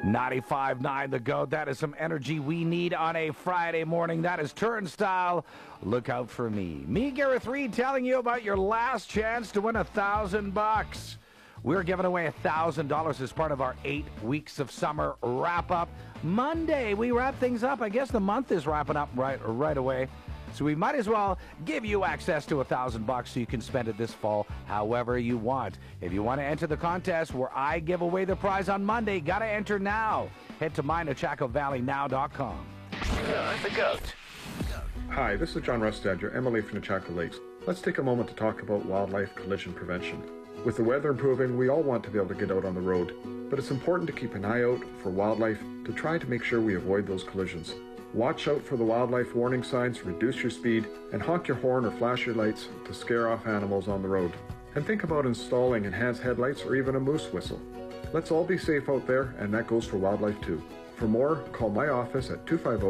95.9 The GOAT. That is some energy we need on a Friday morning. That is Turnstile. Look out for me. Me, Gareth Reed, telling you about your last chance to win $1,000. We're giving away $1,000 as part of our 8 weeks of summer wrap-up. Monday, we wrap things up. I guess the month is wrapping up right away. So we might as well give you access to $1,000 so you can spend it this fall however you want. If you want to enter the contest where I give away the prize on Monday, got to enter now. Head to myNechakavalleyNow.com. The GOAT. Hi, this is John Rustad, your MLA for Nechako Lakes. Let's take a moment to talk about wildlife collision prevention. With the weather improving, we all want to be able to get out on the road, but it's important to keep an eye out for wildlife to try to make sure we avoid those collisions. Watch out for the wildlife warning signs, reduce your speed, and honk your horn or flash your lights to scare off animals on the road. And think about installing enhanced headlights or even a moose whistle. Let's all be safe out there, and that goes for wildlife too. For more, call my office at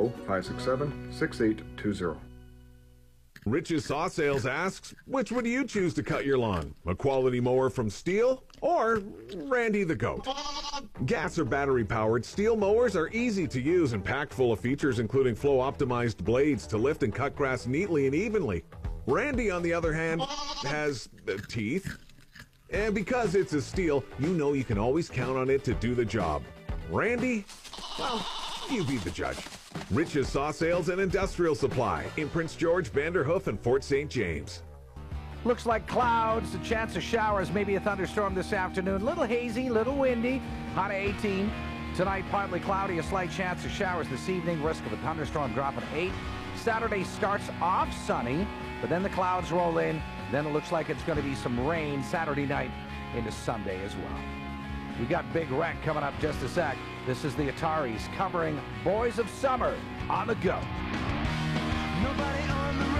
250-567-6820. Rich's Saw Sales asks, which would you choose to cut your lawn? A quality mower from Stihl or Randy the Goat? Gas or battery powered Stihl mowers are easy to use and packed full of features including flow optimized blades to lift and cut grass neatly and evenly. Randy, on the other hand, has teeth. And because it's a Stihl, you know you can always count on it to do the job. Randy, well, you be the judge. Rich's Saw Sales and Industrial Supply in Prince George, Vanderhoof, and Fort St. James. Looks like clouds, a chance of showers, maybe a thunderstorm this afternoon. Little hazy, little windy, high to 18. Tonight, partly cloudy, a slight chance of showers this evening. Risk of a thunderstorm dropping to 8. Saturday starts off sunny, but then the clouds roll in. Then it looks like it's going to be some rain Saturday night into Sunday as well. We got Big Wreck coming up just a sec. This is the Ataris covering Boys of Summer on the GOAT. Nobody on the